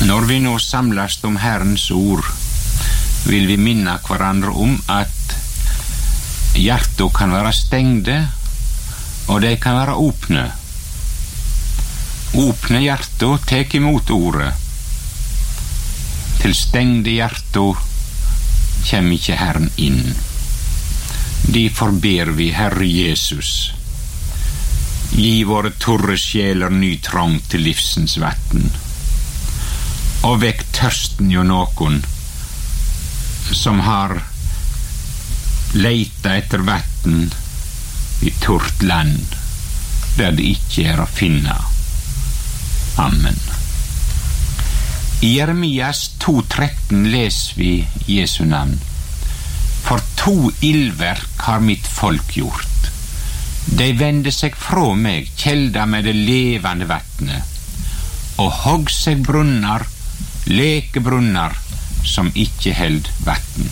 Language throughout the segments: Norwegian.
Når vi nå samles om Herrens ord, vil vi minne hverandre om at hjertet kan være stengde, og de kan være åpne. Åpne hjertet, tek imot ordet. Til stengde hjertet kommer ikke Herren inn. Derfor ber vi, Herre Jesus, gi våre torre sjeler ny trang til livsens vatten, og vekk tørsten jo noen som har leita etter vatten i tørt land der det ikke er å finne. Amen. I Jeremias 2,13 leser vi Jesu navn. For 2 ildverk har mitt folk gjort. De vende seg fra meg, kjelda med det levende vattnet, og hogg seg brunnar, lekebrunnar, som ikke held vatten.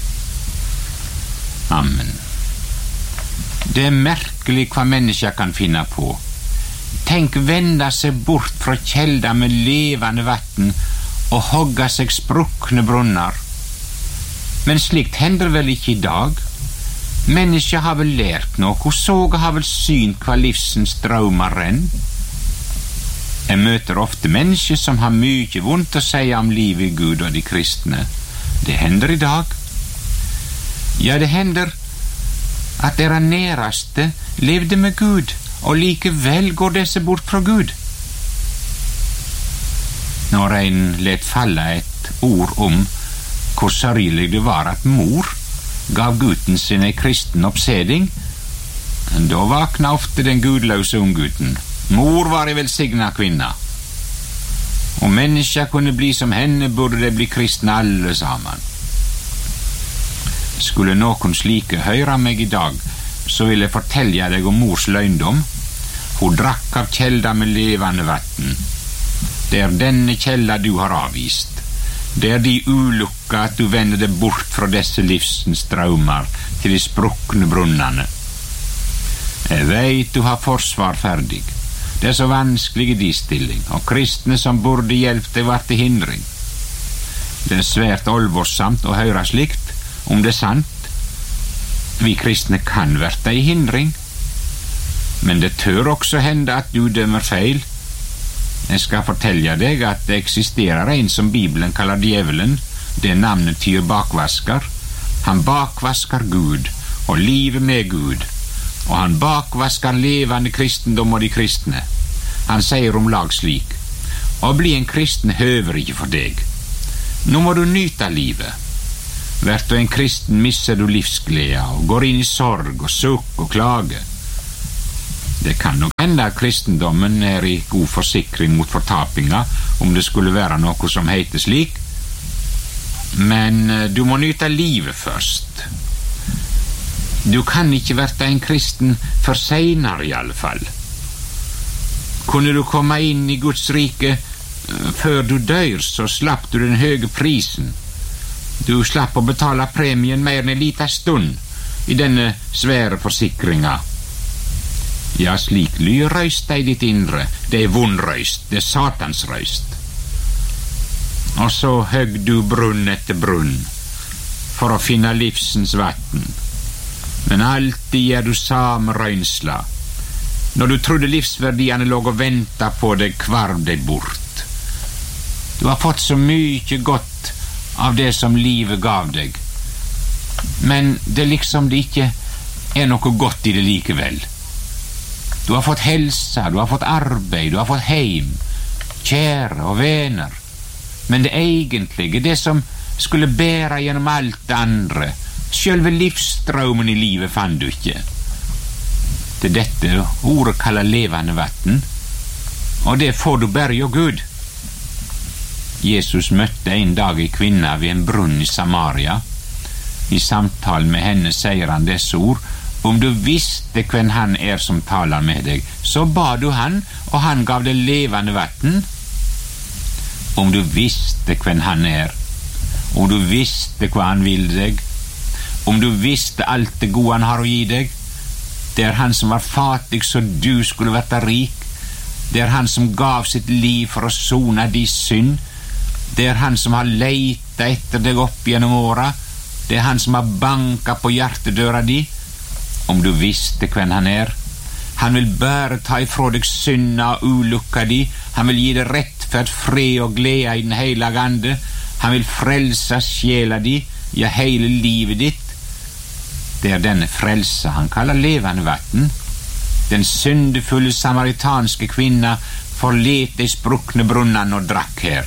Amen. Det er merkelig hva mennesker kan finne på. Tenk vende seg bort fra kjelda med levende vatten og hogga seg sprukne brunnar. Men slikt hender vel ikke i dag? Mennesker har vel lært noe, såg har vel synt hva livsens drømmer renn. Jeg møter ofte mennesker som har mye vondt å si om livet i Gud og de kristne. Det hender i dag. Ja, det hender at deres næreste levde med Gud, og likevel går disse bort fra Gud. Når en let falle et ord om hvor sørgelig det var at mor gav gutten sin en kristen oppseding, da vakna ofte den gudløse unggutten. Mor var en velsignet kvinne. Om mennesker kunne bli som henne, burde de bli kristne alle sammen. Skulle noen slike høre meg i dag, så vil jeg fortelle deg om mors løgndom. Hun drakk av kjelda med levende vatten. Det er denne kjelda du har avvist. Det er de ulukka at du vender deg bort fra disse livsens drømmer til de sprukne brunnene. Jeg vet du har forsvar ferdig. Det er så vanskelig i de stilling, og kristne som burde hjelpe deg var til hindring. Det er svært alvorsamt å høre slikt, om det er sant. Vi kristne kan verte i hindring, men det tør også hende at du dømmer feil. Jeg skal fortelle deg at det eksisterer en som Bibelen kaller djevelen. Det navnet tyder bakvasker. Han bakvasker Gud og livet med Gud, og han bakvasker levende kristendom og de kristne. Han sier om lag slik: å bli en kristen høver ikke for deg. Nå må du nyte livet. Vert du en kristen, misser du livsglede og går inn i sorg og sukk og klage. Det kan nok hende at kristendommen er i god forsikring mot fortapinga, om det skulle være noe som heter slik, men du må nyte livet først. Du kan ikke verte en kristen for seinere i alle fall. Kunne du komme inn i Guds rike før du dør, så slapp du den høye prisen. Du slapp å betale premien mer enn en liten stund i denne svære forsikringa. Ja, slik lyder røysta i ditt indre. Det er vond røyst, det er satans røyst. Og så høgg du brunn etter brunn for å finne livsens vatten. Men alltid er du samme røynsla. Når du trodde livsverdiene lå og venta på deg, kvarv deg bort. Du har fått så mye godt av det som livet gav deg, men det liksom det ikke er noe godt i det likevel. Du har fått helse, du har fått arbeid, du har fått heim, kjære og vener, men det egentlige, det som skulle bære gjennom alt det andre, selve livsstrømmen i livet fant du ikke. Det er dette ordet kaller levende vatten, og det får du bare jo Gud. Jesus møtte en dag en kvinne ved en brunn i Samaria. I samtalen med henne sier han disse ord: om du visste hvem han er som taler med deg, så ba du han, og han gav deg levende vatten. Om du visste hvem han er, om du visste hva han vil deg, om du visste alt det gode han har å gi deg. Det er han som var fattig så du skulle vært rik. Det er han som gav sitt liv for å sone de synd. Det han som har leita etter deg opp gjennom åra. Det han som har banka på hjertedøra di. Om du visste hvem han Han vil bare ta ifra deg synda og ulukka di. Han vil gi deg rettferd, fred og glede i den hellige ande. Han vil frelse sjela di, ja, hele livet ditt. Det denne frelse han kaller levende vatten. Den syndefulle samaritanske kvinna forlet de sprukne brunnene og drakk her.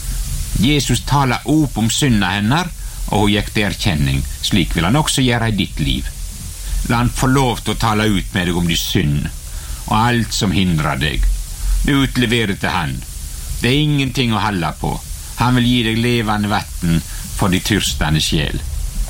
Jesus taler opp om synda hennar, og hun gikk til erkjenning. Slik vil han også gjøre i ditt liv. La han få lov til å tale ut med deg om din synd og alt som hindrer deg. Du utleverer til han. Det ingenting å holde på. Han vil gi deg levende vatten for de tørstende sjel.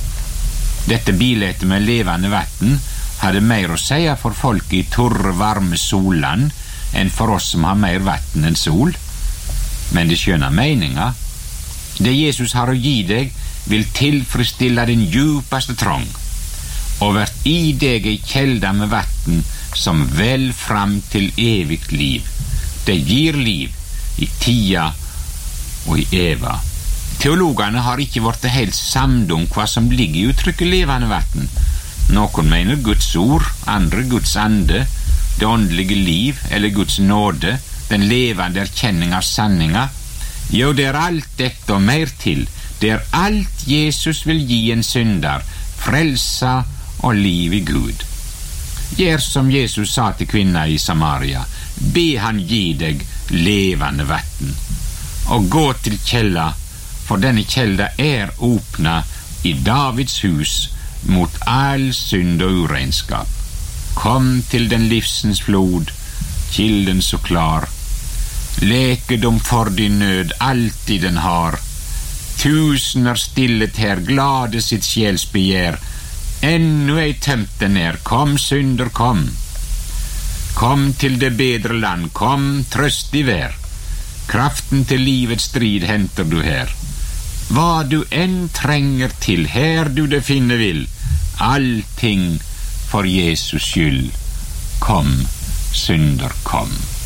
Dette bildet med levende vatten hadde mer å si for folk i torre, varme solland enn for oss som har mer vatten enn sol. Men det skjønner meninga. Det Jesus har å gi deg, vil tilfredsstille din djupaste trong, og vært i deg ei kjelda med vatten som vel fram til evigt liv. Det gir liv i tida og i eva. Teologene har ikke vært helt samd om hva som ligger i uttrykket levende vatten. Noen mener Guds ord, andre Guds ande, det åndelige liv eller Guds nåde, den levende erkjenning av sanninga. Jo, det alt dette og mer til. Det alt Jesus vil gi en synder, frelsa og liv i Gud. Gjør som Jesus sa til kvinna i Samaria. Be han gi deg levende vatten. Og gå til kjelda, for denne kjelda åpna i Davids hus mot all synd og urenskap. Kom til den livsens flod, kilden så klar. Lekedom for din nød alltid den har. Tusener stillet her, glade sitt sjels begjær. Ännu ei tømt den kom synder, kom. Kom til det bedre land, kom trøst i vær. Kraften til livets strid henter du her. Hva du enn trenger til, her du det finne vil. Allting for Jesus skyld. Kom, synder, kom.